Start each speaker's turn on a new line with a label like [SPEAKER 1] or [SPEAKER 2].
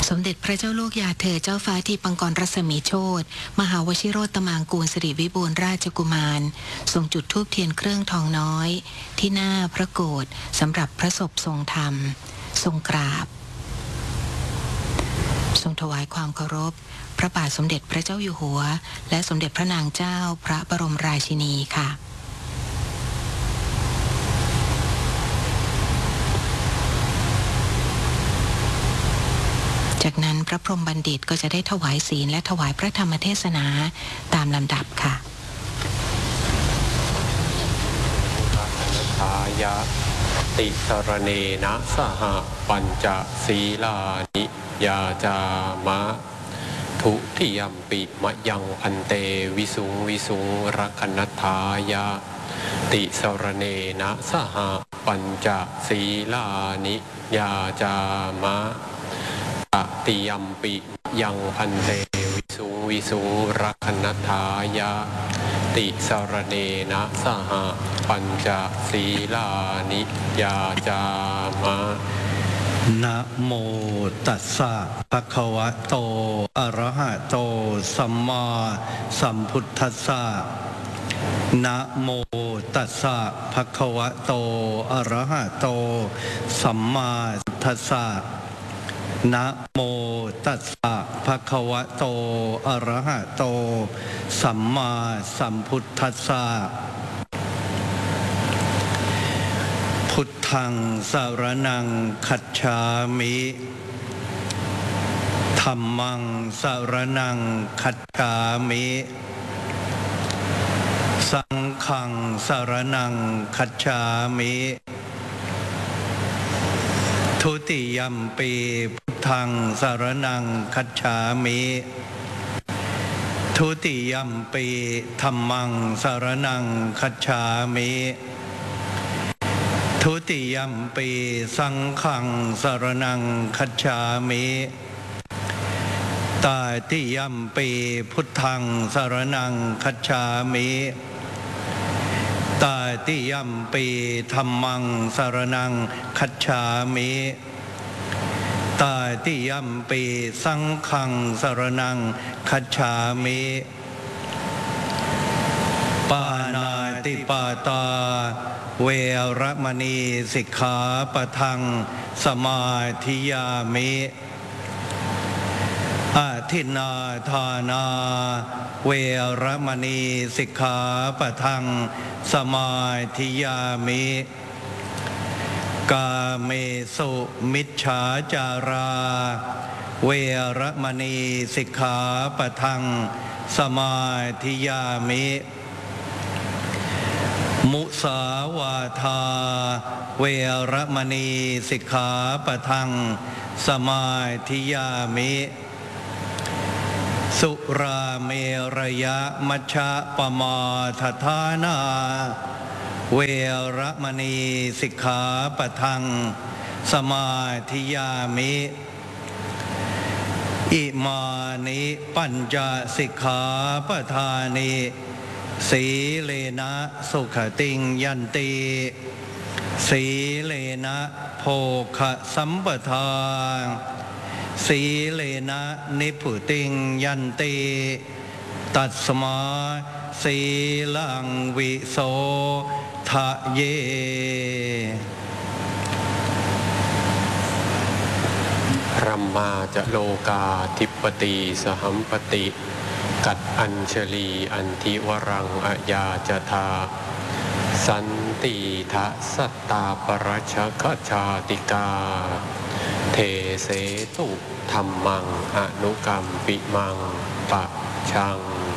[SPEAKER 1] สมเด็จพระเจ้าลูกยาเธอเจ้าฟ้าที่ปังกรรัศมีโชติมหาวชิโรตมางกูลสิริวิบูลย์ราชกุมารทรงจุดธูปเทียนเครื่องทองน้อยที่หน้าพระโกฐสำหรับพระศพทรงธรรมทรงกราบทรงถวายความเคารพพระบาทสมเด็จพระเจ้าอยู่หัวและสมเด็จพระนางเจ้าพระบรมราชินีค่ะจากนั้นพระพรหมบัณฑิตก็จะได้ถวายศีลและถวายพระธรรมเทศนาตามลำดับค่ะ
[SPEAKER 2] ทายะติสรเนนะสหปัญจศีลานิยาจามะทุติยัมปิมะยังพันเตวิสุงวิสุงรักนัฏฐายะติสรเนนะสหปัญจศีลานิยาจามะตติยัมปิยังพันเตวิสุงวิสุงรักนัฏฐายะติสรเนนะสหปัญจศีลานิยาจามะ
[SPEAKER 3] นะโมตัสสะภะคะวะโตอะระหะโตสัมมาสัมพุทธัสสะนะโมตัสสะภะคะวะโตอะระหะโตสัมมาสัมพุทธัสสะนะโมตัสสะภะคะวะโตอะระหะโตสัมมาสัมพุทธัสสะพุทธังสรณังคัจฉามิธัมมังสรณังคัจฉามิสังฆังสรณังคัจฉามิทุติยัมปีพุทธังสรณังคัจฉามิทุติยัมปีธัมมังสรณังคัจฉามิทุติยัมปีสังฆังสรณังคัจฉามิตาติยัมปีพุทธังสรณังคัจฉามิตาติยัมปีธัมมังสรณังคัจฉามิตาติยัมปีสังฆังสรณังคัจฉามิปานาติปาตาเวรมณีสิกขาปะทังสมาธิยามิอาทินนาทานาเวรมณีสิกขาปะทังสมาธิยามิกาเมสุมิจฉาจาราเวรมณีสิกขาปะทังสมาธิยามิมุสาวาทาเวรมณีสิกขาปะทังสมาธิยามิสุราเมรยะมัชฌะปมาทฐานาเวรมณีสิกขาปะทังสมาธิยามิอิมานิปัญจสิกขาปทานิสีเลนะสุขติงยันติสีเลนะโภคสัมปทาสีเลนะนิพุติงยันติตัสมาสีลังวิโสทะเย
[SPEAKER 2] พรหมาจะโลกาธิปติสหัมปติกัดอัญชลีอันทิวรังอายาจทาสันติทะสัตตาปรัชคชาติกาเทเสตุธรรมังอนุกรรมปิมังปะชัง